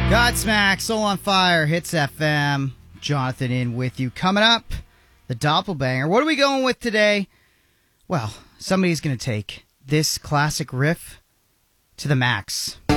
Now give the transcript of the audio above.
Godsmack, Soul on Fire, Hits FM. Jonathan in with you. Coming up, the Doppelbanger. What are we going with today? Well, somebody's going to take this classic riff to the max.